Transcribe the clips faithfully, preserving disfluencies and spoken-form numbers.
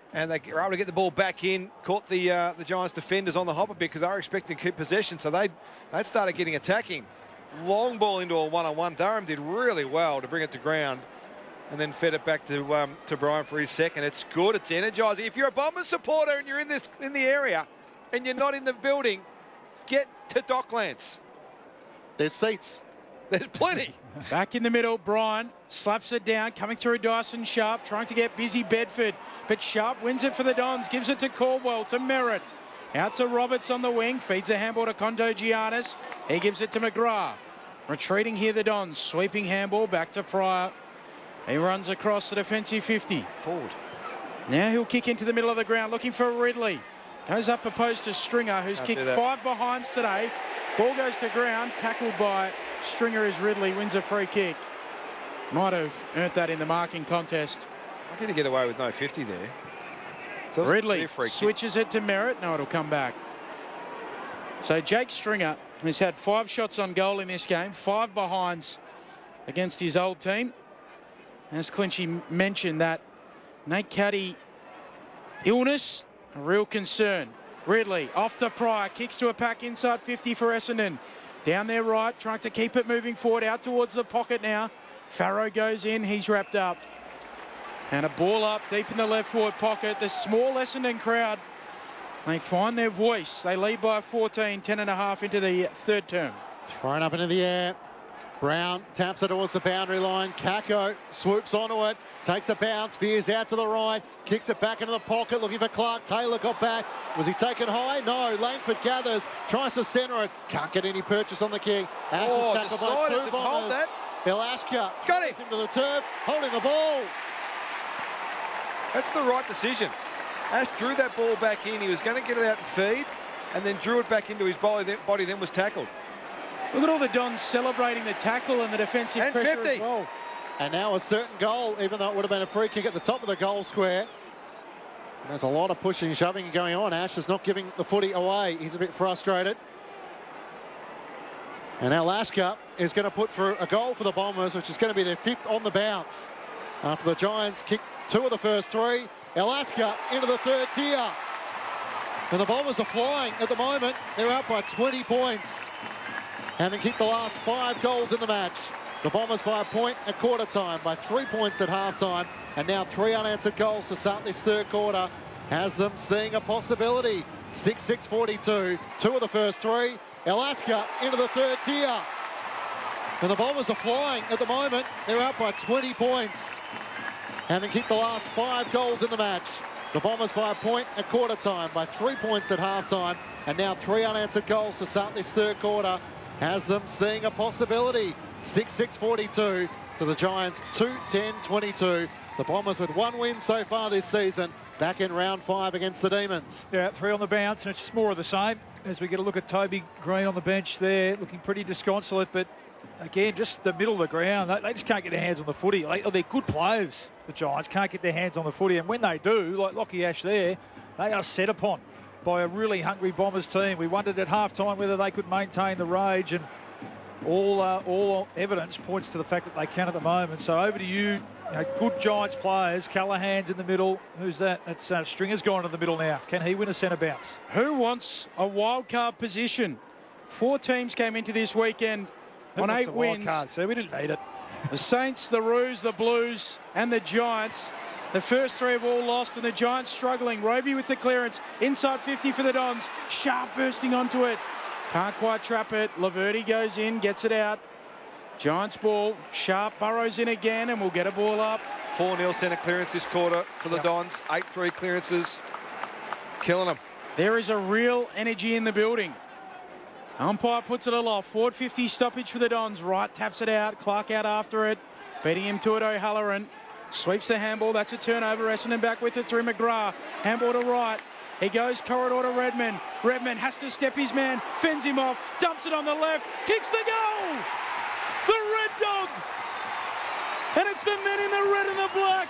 And they were able to get the ball back in, caught the uh, the Giants defenders on the hop a bit because they were expecting to keep possession, so they'd, they'd started getting attacking. Long ball into a one-on-one. Durham did really well to bring it to ground and then fed it back to um, to Brian for his second. It's good, it's energising. If you're a Bombers supporter and you're in this in the area and you're not in the building, get to Docklands. There's seats. There's plenty. Back in the middle, Brian slaps it down, coming through Dyson Sharp, trying to get busy Bedford. But Sharp wins it for the Dons, gives it to Caldwell, to Merritt. Out to Roberts on the wing, feeds the handball to Kondo Giannis. He gives it to McGrath. Retreating here, the Dons, sweeping handball back to Pryor. He runs across the defensive fifty. Forward. Now he'll kick into the middle of the ground, looking for Ridley. Goes up opposed to Stringer, who's Can't kicked do five behinds today. Ball goes to ground, tackled by Stringer as Ridley wins a free kick. Might have earned that in the marking contest. I'm going to get away with no fifty there. So Ridley free kick. switches it to Merritt. No, it'll come back. So Jake Stringer has had five shots on goal in this game, five behinds against his old team. As Clinchy mentioned, that Nate Caddy illness, a real concern. Ridley off to Pryor, kicks to a pack inside fifty for Essendon. Down there right, trying to keep it moving forward, out towards the pocket now. Farrow goes in, he's wrapped up. And a ball up deep in the left forward pocket. The small Essendon crowd, they find their voice. They lead by fourteen, ten and a half into the third term. Thrown up into the air. Brown taps it towards the boundary line. Kako swoops onto it, takes a bounce, veers out to the right, kicks it back into the pocket, looking for Clark. Taylor got back. Was he taken high? No. Langford gathers, tries to centre it. Can't get any purchase on the kick. Ash Oh, is tackled by decided two to Bombers. hold that. Ilashka Got him. him to the turf, holding the ball. That's the right decision. Ash drew that ball back in. He was going to get it out and feed, and then drew it back into his body, then, body, then was tackled. Look at all the Dons celebrating the tackle and the defensive And pressure fifty. as well. And now a certain goal, even though it would have been a free kick at the top of the goal square. And there's a lot of pushing and shoving going on. Ash is not giving the footy away. He's a bit frustrated. And now Lashka is going to put through a goal for the Bombers, which is going to be their fifth on the bounce. After the Giants kicked two of the first three, Alaska into the third tier. And the Bombers are flying at the moment. They're up by twenty points. Having kicked the last five goals in the match. The Bombers by a point at quarter time, by three points at half time, and now three unanswered goals to start this third quarter. Has them seeing a possibility. six six forty-two, two of the first three. Alaska into the third tier. And the Bombers are flying at the moment. They're up by twenty points. Having kicked the last five goals in the match. The Bombers by a point at quarter time, by three points at half time, and now three unanswered goals to start this third quarter. Has them seeing a possibility. six six forty-two to the Giants, two ten twenty-two. The Bombers with one win so far this season, back in round five against the Demons. Yeah, three on the bounce, and it's just more of the same. As we get a look at Toby Green on the bench there, looking pretty disconsolate, but again, just the middle of the ground. They, they just can't get their hands on the footy. They, they're good players, the Giants, can't get their hands on the footy, and when they do, like Lockie Ash there, they are set upon by a really hungry Bombers team. We wondered at halftime whether they could maintain the rage, and all uh, all evidence points to the fact that they can at the moment. So over to you, you know, good Giants players. Callahan's in the middle. Who's that? That's uh, Stringer's gone to the middle now. Can he win a centre bounce? Who wants a wild card position? Four teams came into this weekend Who on wants eight a wild wins. card? So we didn't need it. The Saints, the Roos, the Blues and the Giants. The first three have all lost and the Giants struggling. Roby with the clearance. Inside fifty for the Dons. Sharp bursting onto it. Can't quite trap it. Laverty goes in, gets it out. Giants ball. Sharp burrows in again and we'll get a ball up. four nil centre clearance this quarter for the Yep. Dons. eight three clearances. Killing them. There is a real energy in the building. Umpire puts it aloft. Forward fifty stoppage for the Dons. Wright taps it out. Clark out after it. Beating him to it, O'Halloran. Sweeps the handball. That's a turnover. Essendon back with it through McGrath. Handball to Wright. He goes corridor to Redmond. Redmond has to step his man. Fends him off. Dumps it on the left. Kicks the goal. The Red Dog. And it's the men in the red and the black.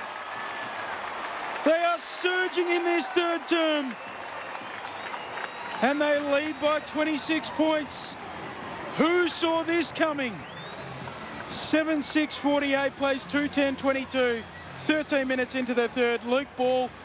They are surging in this third term. And they lead by twenty-six points. Who saw this coming? seven six forty-eight plays two ten twenty-two. thirteen minutes into the third. Luke Ball